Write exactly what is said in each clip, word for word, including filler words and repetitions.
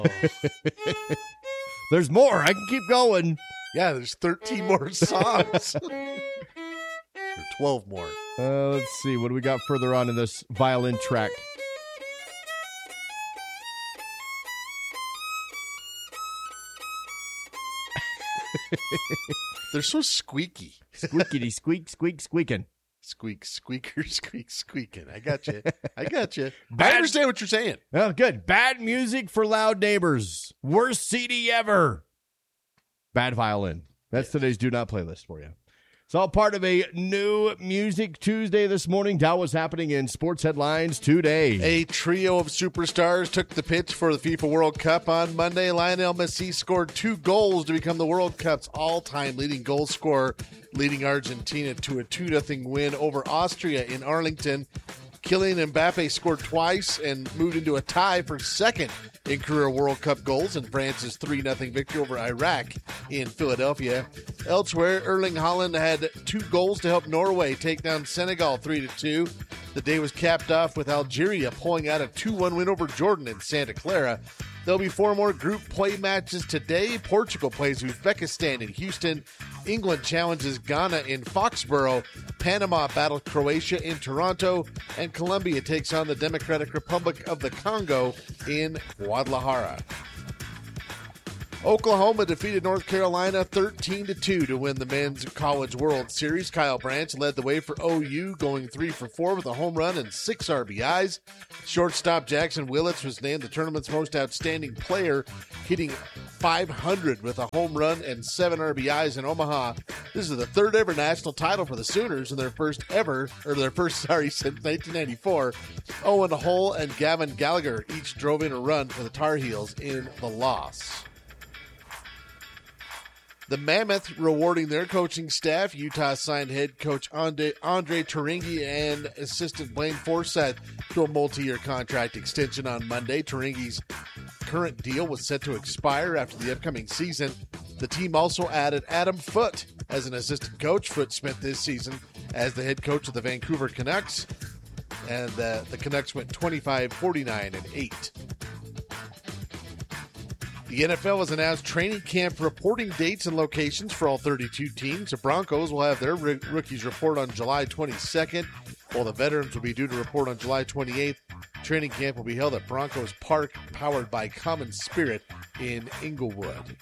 There's more. I can keep going. Yeah, there's thirteen more songs. Or twelve more. Uh, let's see. What do we got further on in this violin track? They're so squeaky. Squeakity squeak, squeak, squeaking. Squeak, squeaker, squeak, squeaking. I got you. I got you. Bad- I understand what you're saying. Oh, good. Bad music for loud neighbors. Worst C D ever. Bad violin. That's today's Do Not playlist for you. It's all part of a new Music Tuesday this morning. Dow, what's happening in sports headlines today? A trio of superstars took the pitch for the FIFA World Cup on Monday. Lionel Messi scored two goals to become the World Cup's all-time leading goal scorer, leading Argentina to a two nothing win over Austria in Arlington. Kylian Mbappe scored twice and moved into a tie for second in career World Cup goals in France's three nothing victory over Iraq in Philadelphia. Elsewhere, Erling Haaland had two goals to help Norway take down Senegal three to two. The day was capped off with Algeria pulling out a two one win over Jordan in Santa Clara. There'll be four more group play matches today. Portugal plays Uzbekistan in Houston. England challenges Ghana in Foxborough. Panama battles Croatia in Toronto. And Colombia takes on the Democratic Republic of the Congo in Guadalajara. Oklahoma defeated North Carolina thirteen to two to win the Men's College World Series. Kyle Branch led the way for O U, going three for four with a home run and six R B Is. Shortstop Jackson Willits was named the tournament's most outstanding player, hitting five hundred with a home run and seven R B Is in Omaha. This is the third ever national title for the Sooners and their first ever, or their first, sorry, since nineteen ninety-four. Owen Hull and Gavin Gallagher each drove in a run for the Tar Heels in the loss. The Mammoth rewarding their coaching staff. Utah signed head coach Andre, Andre Turingi and assistant Blaine Forsythe to a multi-year contract extension on Monday. Turingi's current deal was set to expire after the upcoming season. The team also added Adam Foote as an assistant coach. Foote spent this season as the head coach of the Vancouver Canucks, and uh, the Canucks went twenty-five, forty-nine, and eight. The N F L has announced training camp reporting dates and locations for all thirty-two teams. The Broncos will have their r- rookies report on July twenty-second, while the veterans will be due to report on July twenty-eighth. Training camp will be held at Broncos Park, powered by Common Spirit in Inglewood.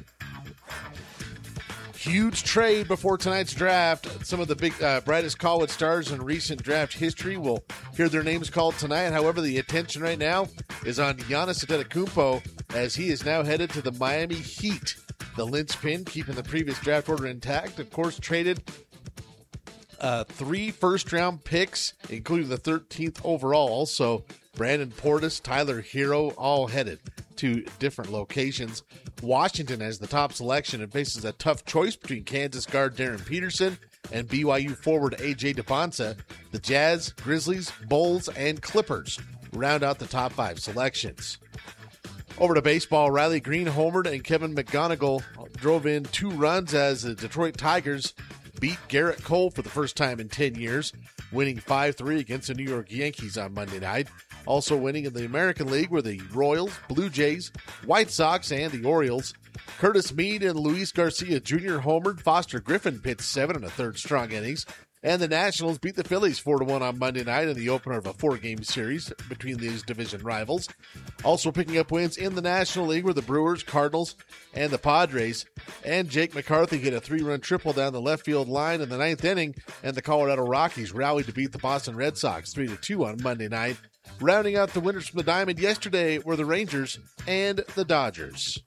Huge trade before tonight's draft. Some of the big, uh, brightest college stars in recent draft history will hear their names called tonight. However, the attention right now is on Giannis Antetokounmpo, as he is now headed to the Miami Heat. The linchpin, keeping the previous draft order intact, of course, traded uh, three first-round picks, including the thirteenth overall. Also, Brandon Portis, Tyler Hero, all headed to different locations. Washington has the top selection and faces a tough choice between Kansas guard Darren Peterson and B Y U forward A J DeBonsa. The Jazz, Grizzlies, Bulls, and Clippers round out the top five selections. Over to baseball, Riley Green homered and Kevin McGonigal drove in two runs as the Detroit Tigers beat Garrett Cole for the first time in ten years, winning five three against the New York Yankees on Monday night. Also winning in the American League were the Royals, Blue Jays, White Sox, and the Orioles. Curtis Mead and Luis Garcia Junior homered. Foster Griffin pitched seven and a third strong innings. And the Nationals beat the Phillies four to one on Monday night in the opener of a four-game series between these division rivals. Also picking up wins in the National League were the Brewers, Cardinals, and the Padres. And Jake McCarthy hit a three-run triple down the left field line in the ninth inning, and the Colorado Rockies rallied to beat the Boston Red Sox three to two on Monday night. Rounding out the winners from the Diamond yesterday were the Rangers and the Dodgers.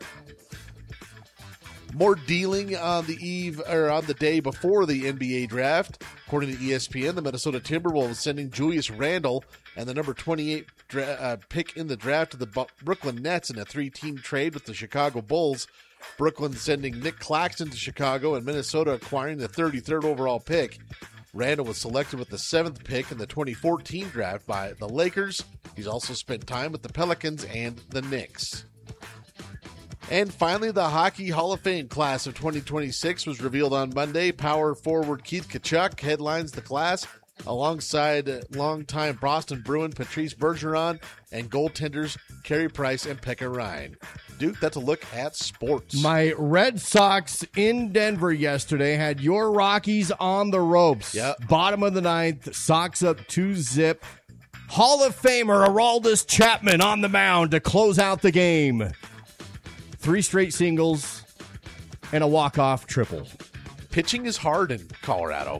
More dealing on the eve or on the day before the N B A draft. According to E S P N, the Minnesota Timberwolves sending Julius Randle and the number twenty-eight dra- uh, pick in the draft to the Bu- Brooklyn Nets in a three-team trade with the Chicago Bulls. Brooklyn sending Nick Claxton to Chicago, and Minnesota acquiring the thirty-third overall pick. Randle was selected with the seventh pick in the twenty fourteen draft by the Lakers. He's also spent time with the Pelicans and the Knicks. And finally, the Hockey Hall of Fame class of twenty twenty-six was revealed on Monday. Power forward Keith Tkachuk headlines the class. alongside longtime Boston Bruin Patrice Bergeron and goaltenders Carey Price and Pekka Ryan. Duke, that's a look at sports. My Red Sox in Denver yesterday had your Rockies on the ropes. Yep. Bottom of the ninth, Sox up two zip. Hall of Famer Aroldis Chapman on the mound to close out the game. Three straight singles and a walk-off triple. Pitching is hard in Colorado.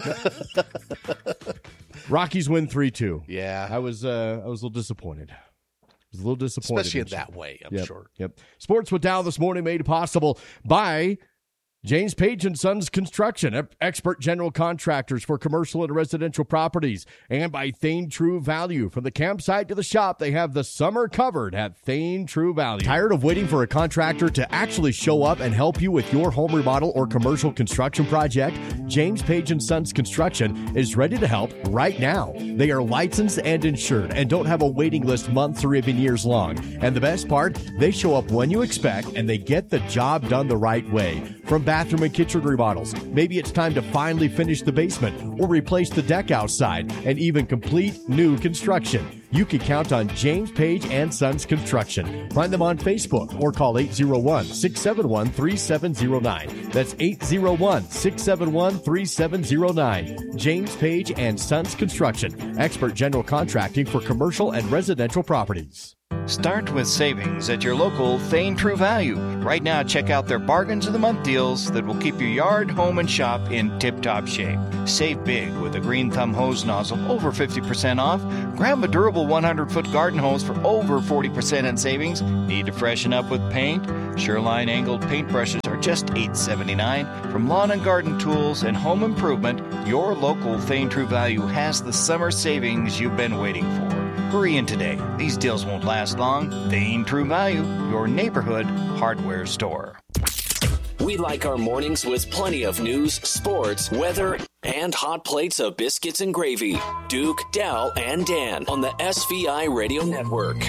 Rockies win three two. Yeah. I was uh, I was a little disappointed. I was a little disappointed. Especially in that way, I'm yep, sure. Yep. Sports with Dow this morning made possible by James Page and Sons Construction, expert general contractors for commercial and residential properties, and by Thane True Value. From the campsite to the shop, they have the summer covered at Thane True Value. Tired of waiting for a contractor to actually show up and help you with your home remodel or commercial construction project? James Page and Sons Construction is ready to help right now. They are licensed and insured and don't have a waiting list months or even years long. And the best part, they show up when you expect and they get the job done the right way. From bathroom and kitchen remodels, maybe it's time to finally finish the basement or replace the deck outside and even complete new construction. You can count on James Page and Sons Construction. Find them on Facebook or call eight oh one, six seven one, three seven oh nine. That's eight oh one, six seven one, three seven oh nine. James Page and Sons Construction, expert general contracting for commercial and residential properties. Start with savings at your local Thane True Value. Right now, check out their Bargains of the Month deals that will keep your yard, home, and shop in tip-top shape. Save big with a Green Thumb hose nozzle, over fifty percent off. Grab a durable one hundred foot garden hose for over forty percent in savings. Need to freshen up with paint? Shoreline angled paintbrushes are just eight seventy-nine. From lawn and garden tools and home improvement, your local Thane True Value has the summer savings you've been waiting for. Hurry in today. These deals won't last long. Thane True Value, your neighborhood hardware store. We like our mornings with plenty of news, sports, weather, and hot plates of biscuits and gravy. Duke, Dal, and Dan on the S V I Radio Network.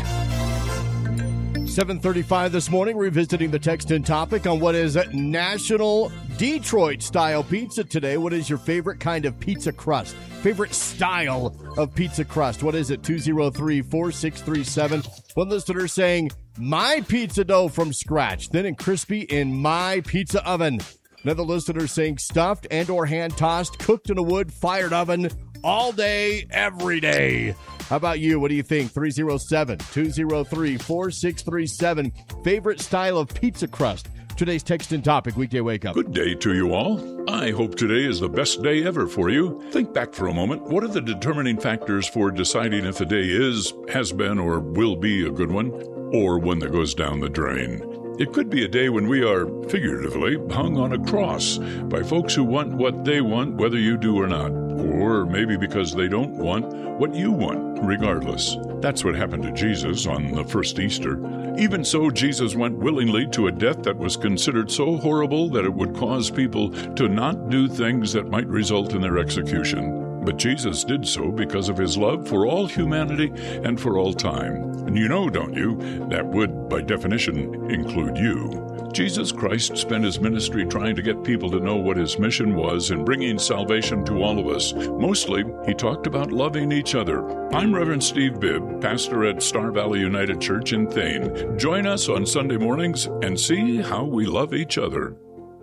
seven thirty-five this morning, revisiting the text-in topic on what is National Detroit-style pizza today. What is your favorite kind of pizza crust? Favorite style of pizza crust? What is it? two oh three, four six three seven. One listener saying, my pizza dough from scratch, thin and crispy in my pizza oven. Another listener saying stuffed and or hand-tossed, cooked in a wood-fired oven all day, every day. How about you? What do you think? three oh seven, two oh three, four six three seven. Favorite style of pizza crust? Today's text and topic, weekday wake up. Good day to you all. I hope today is the best day ever for you. Think back for a moment. What are the determining factors for deciding if a day is, has been, or will be a good one, or one that goes down the drain? It could be a day when we are, figuratively, hung on a cross by folks who want what they want, whether you do or not. Or maybe because they don't want what you want, regardless. That's what happened to Jesus on the first Easter. Even so, Jesus went willingly to a death that was considered so horrible that it would cause people to not do things that might result in their execution. But Jesus did so because of his love for all humanity and for all time. And you know, don't you, that would, by definition, include you. Jesus Christ spent his ministry trying to get people to know what his mission was in bringing salvation to all of us. Mostly, he talked about loving each other. I'm Reverend Steve Bibb, pastor at Star Valley United Church in Thane. Join us on Sunday mornings and see how we love each other.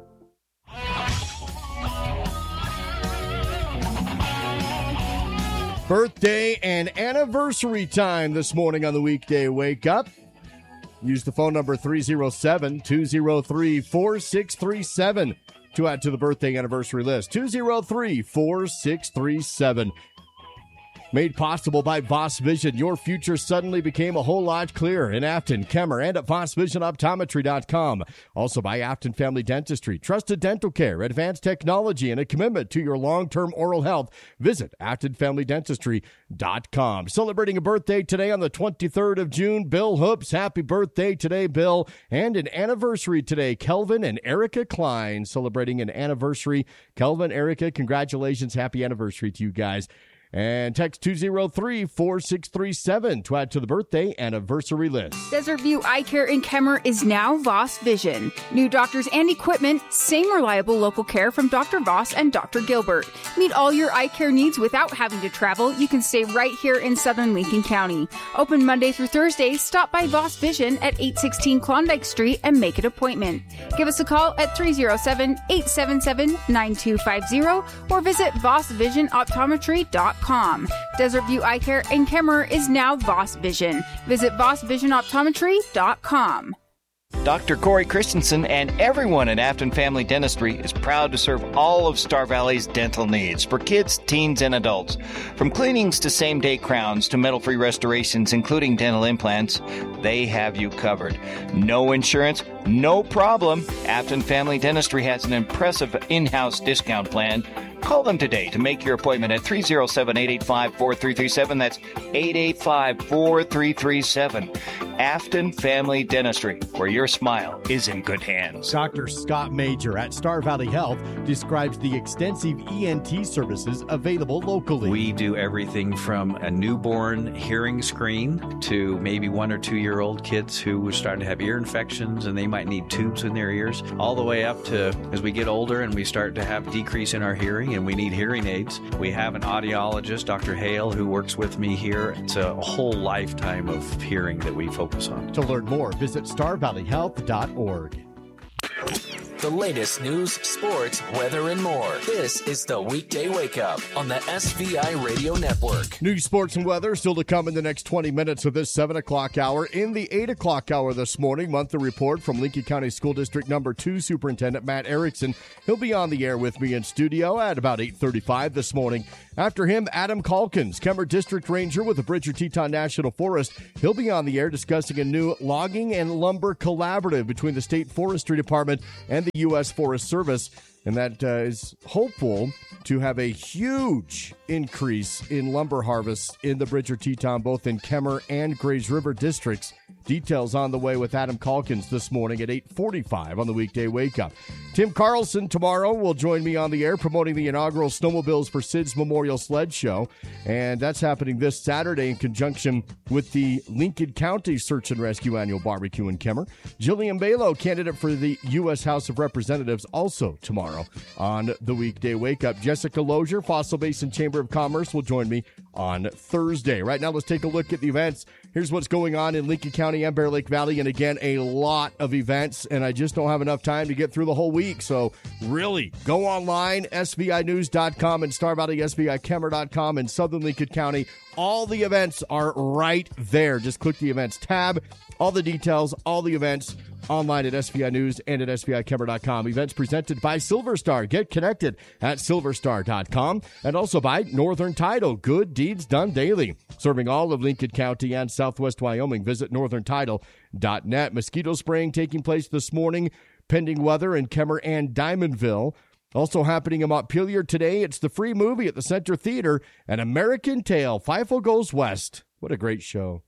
Birthday and anniversary time this morning on the weekday wake up. Use the phone number three oh seven, two oh three, four six three seven to add to the birthday anniversary list. two oh three, four six three seven. Made possible by Voss Vision. Your future suddenly became a whole lot clearer in Afton, Kemmer, and at voss vision optometry dot com. Also by Afton Family Dentistry. Trusted dental care, advanced technology, and a commitment to your long-term oral health. Visit afton family dentistry dot com. Celebrating a birthday today on the twenty-third of June, Bill Hoops. Happy birthday today, Bill. And an anniversary today, Kelvin and Erica Klein celebrating an anniversary. Kelvin, Erica, congratulations. Happy anniversary to you guys. And text two oh three, four six three seven to add to the birthday anniversary list. Desert View Eye Care in Kemmer is now Voss Vision. New doctors and equipment, same reliable local care from Doctor Voss and Doctor Gilbert. Meet all your eye care needs without having to travel. You can stay right here in southern Lincoln County. Open Monday through Thursday. Stop by Voss Vision at eight sixteen Klondike Street and make an appointment. Give us a call at three oh seven, eight seven seven, nine two five zero or visit voss vision optometry dot com. Desert View Eye Care in Kemmer is now Voss Vision. Visit voss vision optometry dot com. Doctor Corey Christensen and everyone at Afton Family Dentistry is proud to serve all of Star Valley's dental needs for kids, teens, and adults. From cleanings to same-day crowns to metal-free restorations, including dental implants, they have you covered. No insurance, no problem. Afton Family Dentistry has an impressive in-house discount plan. Call them today to make your appointment at three oh seven, eight eight five, four three three seven. That's eight eight five, four three three seven. Afton Family Dentistry, where your smile is in good hands. Doctor Scott Major at Star Valley Health describes the extensive E N T services available locally. We do everything from a newborn hearing screen to maybe one or two year old kids who are starting to have ear infections and they might need tubes in their ears, all the way up to as we get older and we start to have decrease in our hearing and we need hearing aids. We have an audiologist, Doctor Hale, who works with me here. It's a whole lifetime of hearing that we focus on. To learn more, visit star valley health dot org. The latest news, sports, weather, and more. This is the Weekday Wake Up on the S V I Radio Network. News, sports, and weather still to come in the next twenty minutes of this seven o'clock hour. In the eight o'clock hour this morning, monthly report from Lincoln County School District Number two Superintendent Matt Erickson. He'll be on the air with me in studio at about eight thirty-five this morning. After him, Adam Calkins, Kemmer District Ranger with the Bridger Teton National Forest. He'll be on the air discussing a new logging and lumber collaborative between the State Forestry Department and the U S Forest Service, and that uh, is hopeful to have a huge increase in lumber harvests in the Bridger Teton, both in Kemmer and Grays River districts. Details on the way with Adam Calkins this morning at eight forty-five on the Weekday Wake Up. Tim Carlson tomorrow will join me on the air promoting the inaugural Snowmobiles for Sid's Memorial Sled Show, and that's happening this Saturday in conjunction with the Lincoln County Search and Rescue Annual Barbecue in Kemmer. Jillian Balo, candidate for the U S House of Representatives, also tomorrow on the Weekday Wake Up. Jessica Lozier, Fossil Basin Chamber of Commerce, will join me on Thursday. Right now, let's take a look at the events. Here's what's going on in Lincoln County and Bear Lake Valley, and again, a lot of events, and I just don't have enough time to get through the whole week, so really, go online, S V I news dot com and Star Valley S V I Kemmer dot com in Southern Lincoln County. All the events are right there. Just click the events tab. All the details, all the events online at S V I News and at S V I Kemmer dot com. Events presented by Silver Star. Get connected at silver star dot com. And also by Northern Title. Good deeds done daily. Serving all of Lincoln County and Southwest Wyoming. Visit northern title dot net. Mosquito spraying taking place this morning. Pending weather in Kemmer and Diamondville. Also happening in Montpelier today, it's the free movie at the Center Theater, An American Tale, Feifel Goes West. What a great show.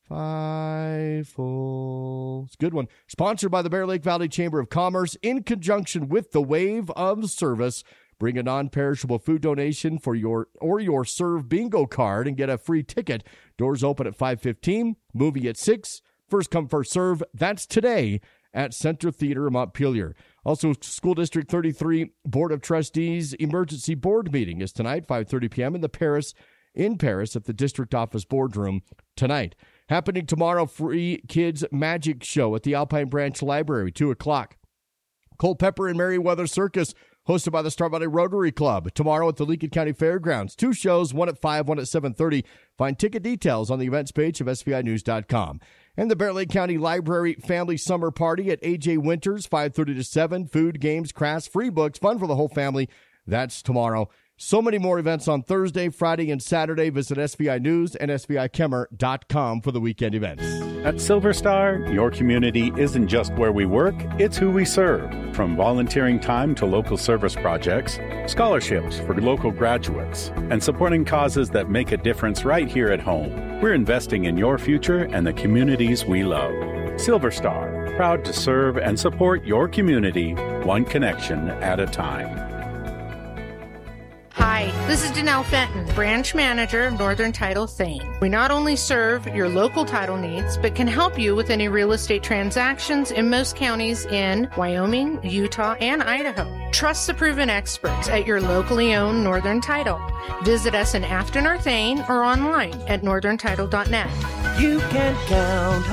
Feifel. It's a good one. Sponsored by the Bear Lake Valley Chamber of Commerce in conjunction with the Wave of Service. Bring a non-perishable food donation for your or your Serve Bingo card and get a free ticket. Doors open at five fifteen, movie at six. First come, first serve. That's today at Center Theater in Montpelier. Also, School District thirty-three Board of Trustees Emergency Board Meeting is tonight, five thirty p.m. in the Paris, in Paris at the District Office Boardroom tonight. Happening tomorrow, Free Kids Magic Show at the Alpine Branch Library, two o'clock. Culpeper and Merriweather Circus, hosted by the Star Valley Rotary Club. Tomorrow at the Lincoln County Fairgrounds. Two shows, one at five, one at seven thirty. Find ticket details on the events page of S V I news dot com. And the Bear Lake County Library Family Summer Party at A J Winters, five thirty to seven. Food, games, crafts, free books, fun for the whole family. That's tomorrow. So many more events on Thursday, Friday, and Saturday. Visit S V I News and S V I Kemmer dot com for the weekend events. At Silver Star, your community isn't just where we work, it's who we serve. From volunteering time to local service projects, scholarships for local graduates, and supporting causes that make a difference right here at home. We're investing in your future and the communities we love. Silver Star, proud to serve and support your community, one connection at a time. Hi, This is Danelle Fenton, branch manager of Northern Title Thane. We not only serve your local title needs, but can help you with any real estate transactions in most counties in Wyoming, Utah, and Idaho. Trust the proven experts at your locally owned Northern Title. Visit us in Afton or Thane or online at northern title dot net. You can count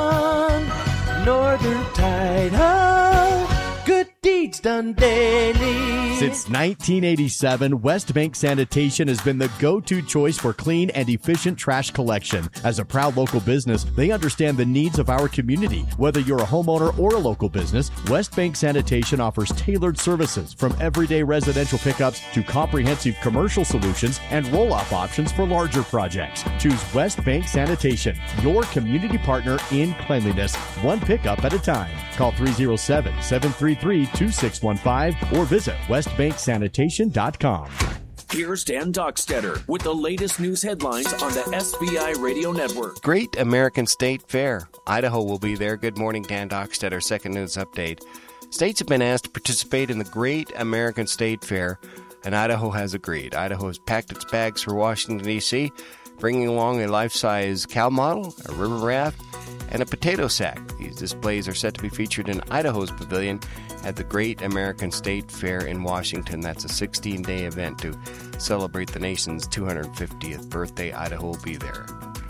on Northern Title. Good deeds done daily. Since nineteen eighty-seven, West Bank Sanitation has been the go-to choice for clean and efficient trash collection. As a proud local business, they understand the needs of our community. Whether you're a homeowner or a local business, West Bank Sanitation offers tailored services from everyday residential pickups to comprehensive commercial solutions and roll-off options for larger projects. Choose West Bank Sanitation, your community partner in cleanliness, one pickup at a time. Call three oh seven, seven three three, two six one five or visit west bank sanitation dot com. Here's Dan Dockstetter with the latest news headlines on the S V I Radio Network. Great American State Fair. Idaho will be there. Good morning, Dan Dockstetter, Second News Update. States have been asked to participate in the Great American State Fair, and Idaho has agreed. Idaho has packed its bags for Washington, D C, bringing along a life-size cow model, a river raft, and a potato sack. These displays are set to be featured in Idaho's pavilion at the Great American State Fair in Washington. That's a sixteen-day event to celebrate the nation's two hundred fiftieth birthday. Idaho will be there.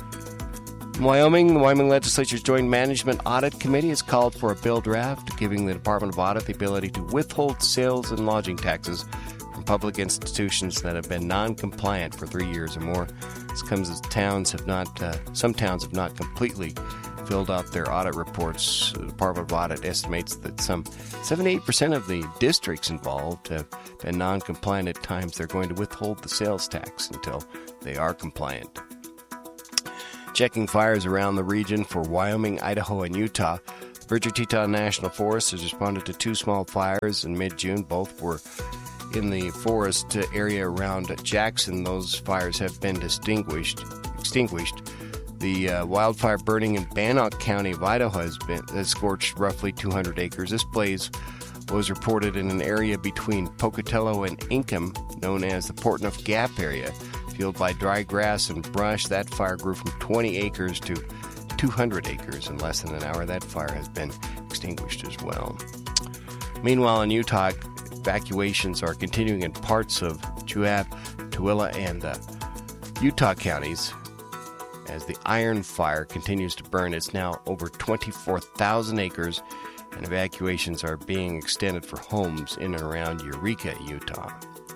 In Wyoming, the Wyoming Legislature's Joint Management Audit Committee has called for a bill draft giving the Department of Audit the ability to withhold sales and lodging taxes from public institutions that have been non-compliant for three years or more. This comes as towns have not, uh, some towns have not completely filled out their audit reports. The Department of Audit estimates that some seventy-eight percent of the districts involved have been non-compliant at times. They're going to withhold the sales tax until they are compliant. Checking fires around the region for Wyoming, Idaho, and Utah. The Bridger-Teton National Forest has responded to two small fires in mid-June. Both were in the forest area around Jackson. Those fires have been distinguished, extinguished. The uh, wildfire burning in Bannock County of Idaho has been has scorched roughly two hundred acres. This blaze was reported in an area between Pocatello and Ingham, known as the Portneuf Gap area. Fueled by dry grass and brush, that fire grew from twenty acres to two hundred acres in less than an hour. That fire has been extinguished as well. Meanwhile, in Utah, evacuations are continuing in parts of Juab, Tooele, and uh, Utah counties. As the Iron Fire continues to burn, it's now over twenty-four thousand acres, and evacuations are being extended for homes in and around Eureka, Utah.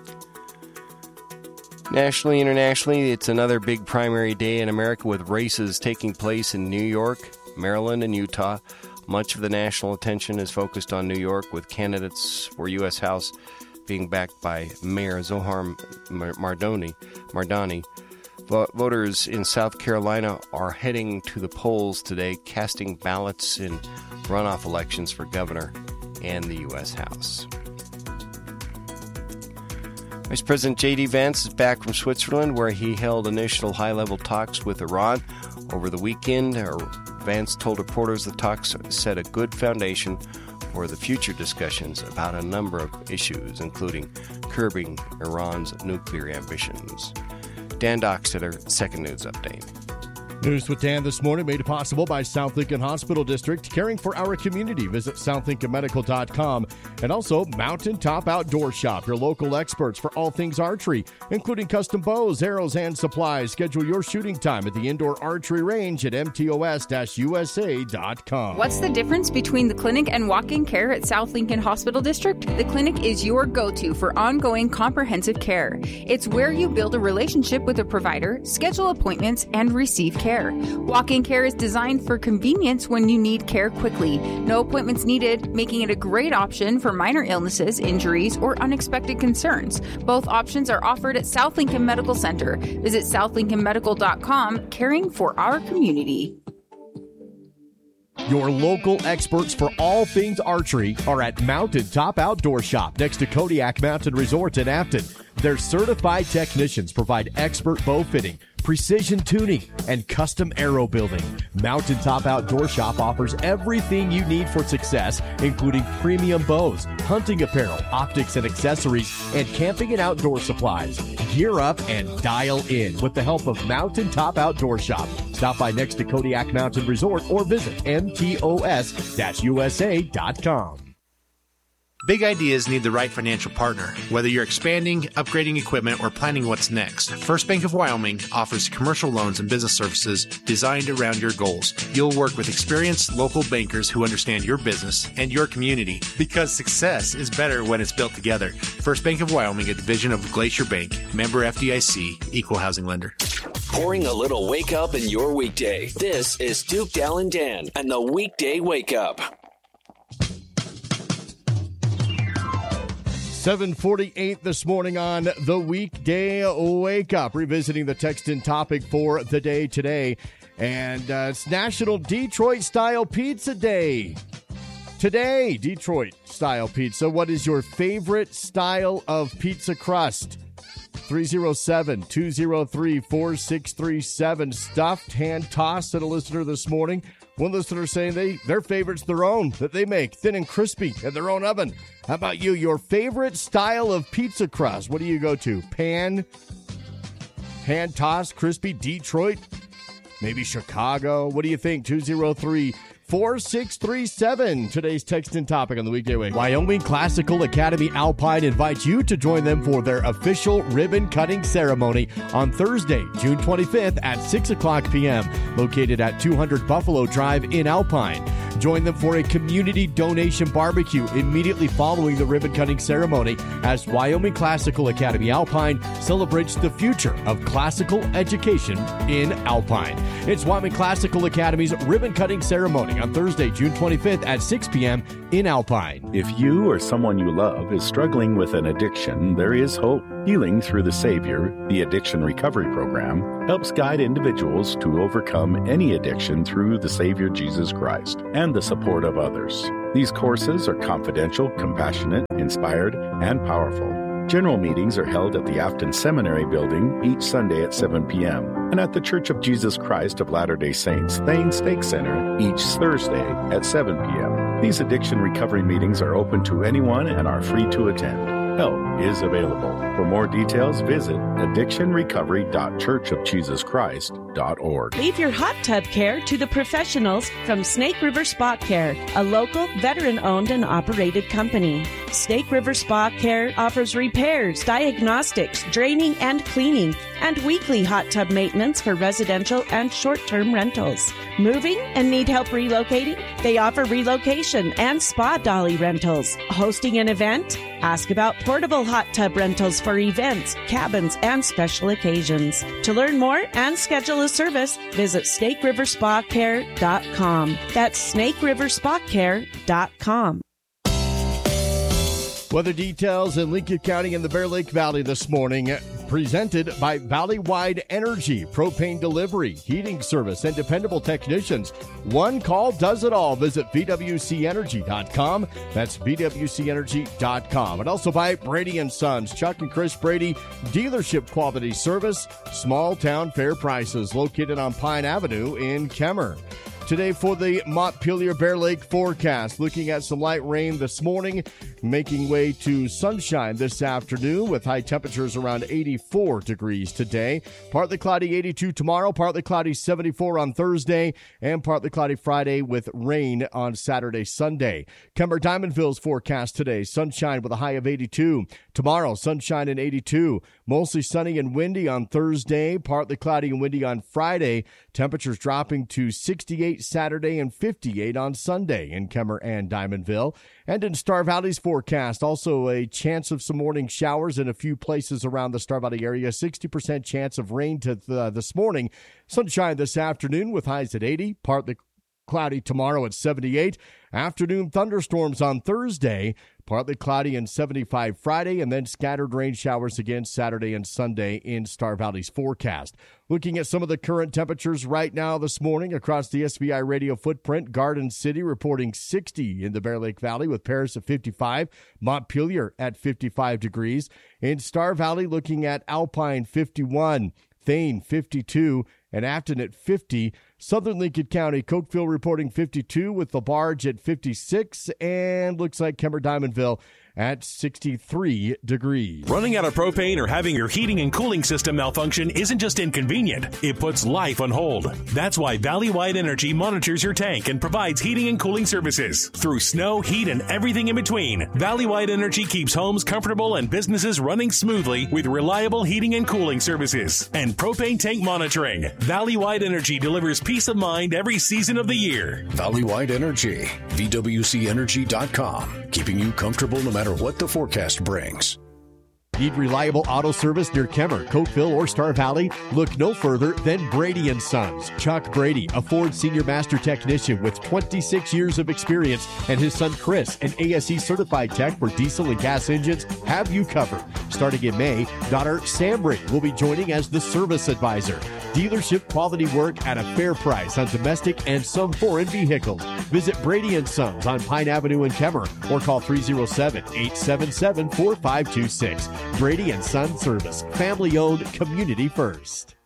Nationally, internationally, it's another big primary day in America with races taking place in New York, Maryland, and Utah. Much of the national attention is focused on New York, with candidates for U S House being backed by Mayor Zohar Mardoni. Mardani. Voters in South Carolina are heading to the polls today, casting ballots in runoff elections for governor and the U S House. Vice President J D Vance is back from Switzerland, where he held initial high-level talks with Iran. Over the weekend, Vance told reporters the talks set a good foundation for the future discussions about a number of issues, including curbing Iran's nuclear ambitions. Dan Dockstetter, Second News Update. News with Dan this morning made possible by South Lincoln Hospital District, caring for our community. Visit south lincoln medical dot com. And also Mountaintop Outdoor Shop, your local experts for all things archery, including custom bows, arrows, and supplies. Schedule your shooting time at the indoor archery range at m t o s dash u s a dot com. What's the difference between the clinic and walk-in care at South Lincoln Hospital District? The clinic is your go-to for ongoing comprehensive care. It's where you build a relationship with a provider, schedule appointments, and receive care. Walk-in care is designed for convenience when you need care quickly. No appointments needed, making it a great option for minor illnesses, injuries, or unexpected concerns. Both options are offered at South Lincoln Medical Center. Visit south lincoln medical dot com, caring for our community. Your local experts for all things archery are at Mountaintop Outdoor Shop next to Kodiak Mountain Resort in Afton. Their certified technicians provide expert bow fitting, precision tuning, and custom arrow building. Mountaintop Outdoor Shop offers everything you need for success, including premium bows, hunting apparel, optics and accessories, and camping and outdoor supplies. gear up and dial in with the help of Mountaintop Outdoor Shop. Stop by next to Kodiak Mountain Resort or visit M T O S U S A dot com. Big ideas need the right financial partner. Whether you're expanding, upgrading equipment, or planning what's next, First Bank of Wyoming offers commercial loans and business services designed around your goals. You'll work with experienced local bankers who understand your business and your community, because success is better when it's built together. First Bank of Wyoming, a division of Glacier Bank, member F D I C, equal housing lender. Pouring a little wake up in your weekday. This is Duke, Dal, and Dan and the Weekday Wake Up. seven forty-eight this morning on the Weekday Wake Up, revisiting the text and topic for the day today. And uh, it's National Detroit-Style Pizza Day. Today, Detroit-Style Pizza. What is your favorite style of pizza crust? three oh seven, two oh three, four six three seven. Stuffed, hand-tossed, said a listener this morning. One listener saying they their favorite's their own, that they make thin and crispy in their own oven. How about you? Your favorite style of pizza crust? What do you go to? Pan, hand-tossed, crispy, Detroit, maybe Chicago? What do you think? two oh three, four six three seven. Today's text and topic on the Weekday Wake. Wyoming Classical Academy Alpine invites you to join them for their official ribbon cutting ceremony on Thursday, June twenty-fifth at six o'clock p.m., located at two hundred Buffalo Drive in Alpine. Join them for a community donation barbecue immediately following the ribbon cutting ceremony as Wyoming Classical Academy Alpine celebrates the future of classical education in Alpine. It's Wyoming Classical Academy's ribbon cutting ceremony on Thursday, June twenty-fifth at six p.m. in Alpine. If you or someone you love is struggling with an addiction, there is hope. Healing Through the Savior, the Addiction Recovery Program, helps guide individuals to overcome any addiction through the Savior Jesus Christ and the support of others. These courses are confidential, compassionate, inspired, and powerful. General meetings are held at the Afton Seminary Building each Sunday at seven p.m. and at the Church of Jesus Christ of Latter-day Saints Thane Stake Center each Thursday at seven p.m. These addiction recovery meetings are open to anyone and are free to attend. Help is available. For more details, visit addiction recovery dot church of jesus christ dot org. Leave your hot tub care to the professionals from Snake River Spa Care, a local veteran-owned and operated company. Snake River Spa Care offers repairs, diagnostics, draining and cleaning, and weekly hot tub maintenance for residential and short-term rentals. Moving and need help relocating? They offer relocation and spa dolly rentals. Hosting an event? Ask about portable hot tub rentals for events, cabins, and special occasions. To learn more and schedule a service, visit snake river spa care dot com. That's snake river spa care dot com. Weather details in Lincoln County and the Bear Lake Valley this morning, presented by Valley-Wide Energy, propane delivery, heating service, and dependable technicians. One call does it all. Visit V W C energy dot com. That's V W C energy dot com. And also by Brady and Sons, Chuck and Chris Brady, dealership quality service, small town fair prices, located on Pine Avenue in Kemmer. Today for the Montpelier Bear Lake forecast, looking at some light rain this morning, making way to sunshine this afternoon with high temperatures around eighty-four degrees today. Partly cloudy eighty-two tomorrow, partly cloudy seventy-four on Thursday, and partly cloudy Friday with rain on Saturday, Sunday. Kemmer Diamondville's forecast today, sunshine with a high of eighty-two. Tomorrow, sunshine and eighty-two. Mostly sunny and windy on Thursday, partly cloudy and windy on Friday. Temperatures dropping to sixty-eight Saturday and fifty-eight on Sunday in Kemmer and Diamondville. And in Star Valley's forecast, also a chance of some morning showers in a few places around the Star Valley area. sixty percent chance of rain to the, this morning. Sunshine this afternoon with highs at eighty. Partly cloudy tomorrow at seventy-eight. Afternoon thunderstorms on Thursday. Partly cloudy and seventy-five Friday, and then scattered rain showers again Saturday and Sunday in Star Valley's forecast. Looking at some of the current temperatures right now this morning across the S V I radio footprint, Garden City reporting sixty in the Bear Lake Valley with Paris at fifty-five, Montpelier at fifty-five degrees. In Star Valley, looking at Alpine fifty-one, Thane fifty-two, and Afton at fifty. Southern Lincoln County, Cokeville reporting fifty-two with the Barge at fifty-six, and looks like Kemmer Diamondville at sixty-three degrees. Running out of propane or having your heating and cooling system malfunction isn't just inconvenient, it puts life on hold. That's why Valley-Wide Energy monitors your tank and provides heating and cooling services. Through snow, heat, and everything in between, Valley-Wide Energy keeps homes comfortable and businesses running smoothly with reliable heating and cooling services and propane tank monitoring. Valley-Wide Energy delivers peace of mind every season of the year. Valley-Wide Energy, V W C energy dot com, keeping you comfortable no matter what the forecast brings. Need reliable auto service near Kemmer, Cokeville, or Star Valley? Look no further than Brady and Sons. Chuck Brady, a Ford Senior Master Technician with twenty-six years of experience, and his son Chris, an A S E certified tech for diesel and gas engines, have you covered. Starting in May, daughter Sam Brady will be joining as the service advisor. Dealership quality work at a fair price on domestic and some foreign vehicles. Visit Brady and Sons on Pine Avenue in Kemmer or call three oh seven, eight seven seven, four five two six. Brady and Son Service, family owned, community first.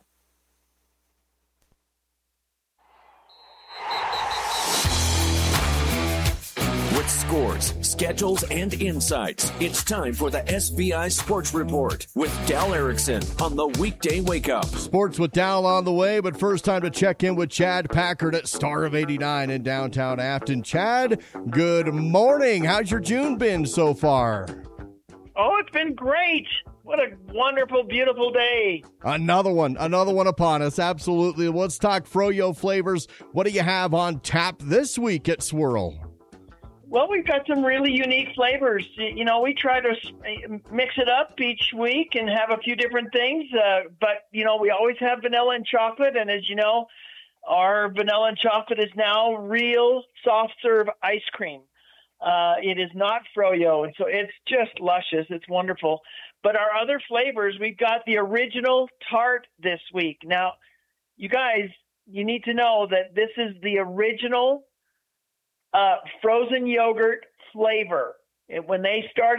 With scores, schedules, and insights, it's time for the S V I Sports Report with Dal Erickson on the weekday Wake Up. Sports with Dal on the way, but first time to check in with Chad Packard at Star of eighty-nine in downtown Afton. Chad, good morning. How's your June been so far? Oh, it's been great. What a wonderful, beautiful day. Another one, another one upon us. Absolutely. Let's talk Froyo flavors. What do you have on tap this week at Swirl? Well, we've got some really unique flavors. You know, we try to mix it up each week and have a few different things. Uh, but, you know, we always have vanilla and chocolate. And as you know, our vanilla and chocolate is now real soft serve ice cream. Uh, it is not Froyo, and so it's just luscious. It's wonderful. But our other flavors, we've got the original tart this week. Now, you guys, you need to know that this is the original uh, frozen yogurt flavor. It, when they started